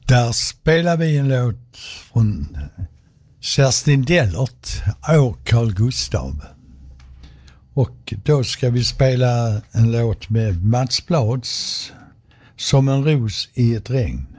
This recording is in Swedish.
Där spelar vi en låt från Kerstin Dellert och Carl Gustav. Och då ska vi spela en låt med Mats Blads, Som en ros i ett regn.